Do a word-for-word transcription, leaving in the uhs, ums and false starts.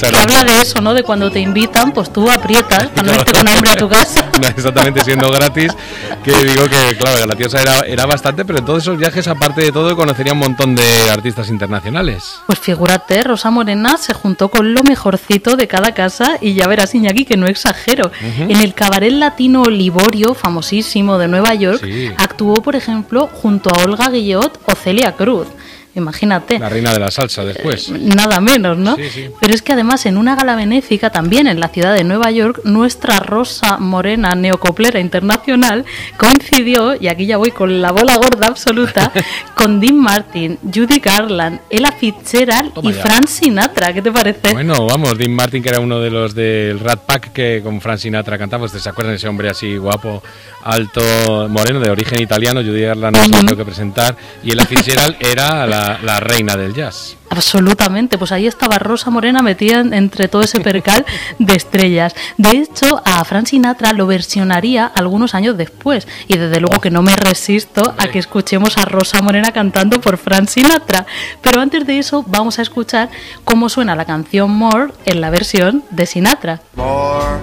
Muchas que gracias. habla de eso, ¿no? De cuando te invitan, pues tú aprietas para no irte con hambre a tu casa. No, exactamente, siendo gratis, que digo que, claro, que la tiosa era, era bastante, pero en todos esos viajes, aparte de todo, conocería un montón de artistas internacionales. Pues figúrate, Rosa Morena se juntó con lo mejorcito de cada casa y ya verás, Iñaki, que no exagero. Uh-huh. En el cabaret latino Liborio, famosísimo de Nueva York, sí. actuó, por ejemplo, junto a Olga Guillot o Celia Cruz. Imagínate. La reina de la salsa después. Eh, nada menos, ¿no? Sí, sí. Pero es que además en una gala benéfica también en la ciudad de Nueva York, nuestra Rosa Morena neocoplera internacional coincidió, y aquí ya voy con la bola gorda absoluta, con Dean Martin, Judy Garland, Ella Fitzgerald Toma y ya. Frank Sinatra. ¿Qué te parece? Bueno, vamos, Dean Martin, que era uno de los del Rat Pack que con Frank Sinatra cantaba. ¿Se acuerdan de ese hombre así guapo, alto, moreno, de origen italiano? Judy Garland no se lo tengo que presentar. Y Ella Fitzgerald era la La, la reina del jazz. Absolutamente, pues ahí estaba Rosa Morena metida entre todo ese percal de estrellas. De hecho, a Frank Sinatra lo versionaría algunos años después, y desde luego que no me resisto a que escuchemos a Rosa Morena cantando por Frank Sinatra. Pero antes de eso vamos a escuchar cómo suena la canción More en la versión de Sinatra. More,